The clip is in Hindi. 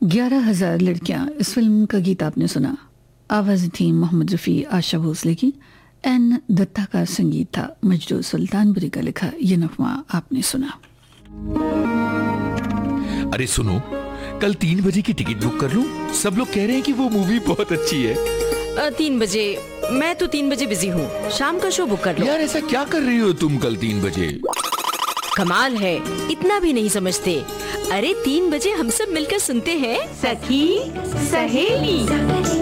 11,000 लड़कियां, इस फिल्म का गीत आपने सुना। आवाज़ थी मोहम्मद रफ़ी, आशा भोसले की। एन दत्ता का संगीत था। मजदूर सुल्तानपुरी का लिखा ये नगमा आपने सुना। अरे सुनो, कल 3 बजे की टिकट बुक कर लूं? सब लोग कह रहे हैं कि वो मूवी बहुत अच्छी है। 3 बजे? मैं तो 3 बजे बिजी हूँ, शाम का शो बुक कर लो। यार ऐसा क्या कर रही हो तुम कल 3 बजे? कमाल है, इतना भी नहीं समझते। अरे 3 बजे हम सब मिलकर सुनते हैं सखी सहेली।